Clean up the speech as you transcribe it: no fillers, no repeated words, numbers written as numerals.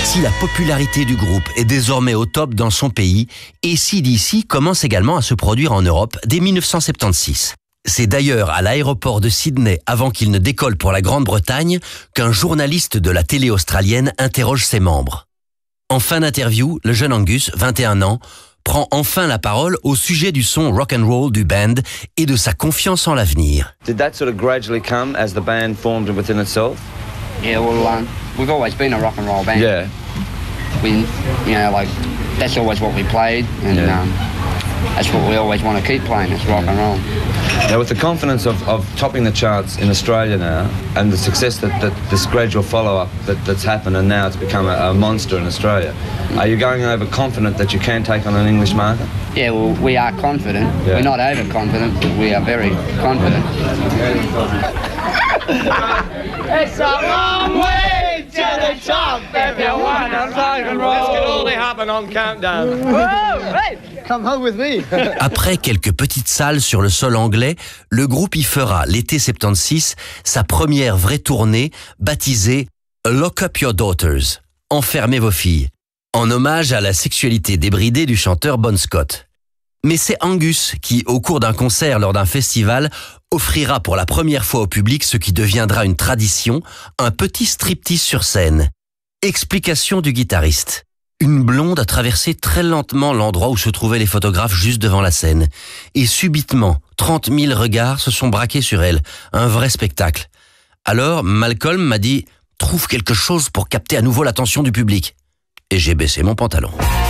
Si la popularité du groupe est désormais au top dans son pays, AC/DC commence également à se produire en Europe dès 1976. C'est d'ailleurs à l'aéroport de Sydney, avant qu'il ne décolle pour la Grande-Bretagne, qu'un journaliste de la télé australienne interroge ses membres. En fin d'interview, le jeune Angus, 21 ans, prend enfin la parole au sujet du son rock'n'roll du band et de sa confiance en l'avenir. Did that sort of gradually come as the band formed within itself? Yeah, well, we've always been a rock and roll band. Yeah. That's always what we played, and that's what we always want to keep playing, is rock and roll. Now, with the confidence of topping the charts in Australia now, and the success that this gradual follow-up that's happened, and now it's become a monster in Australia, are you going over confident that you can take on an English market? Yeah, well, we are confident. Yeah. We're not overconfident, but we are very confident. It's a long way to the top if you want to rock and roll. This can only happen on Countdown. Whoa, hey, come home with me. Après quelques petites salles sur le sol anglais, le groupe y fera l'été 76 sa première vraie tournée baptisée Lock Up Your Daughters, enfermez vos filles, en hommage à la sexualité débridée du chanteur Bon Scott. Mais c'est Angus qui, au cours d'un concert lors d'un festival, offrira pour la première fois au public ce qui deviendra une tradition, un petit striptease sur scène. Explication du guitariste. Une blonde a traversé très lentement l'endroit où se trouvaient les photographes juste devant la scène. Et subitement, 30 000 regards se sont braqués sur elle. Un vrai spectacle. Alors, Malcolm m'a dit « Trouve quelque chose pour capter à nouveau l'attention du public ». Et j'ai baissé mon pantalon.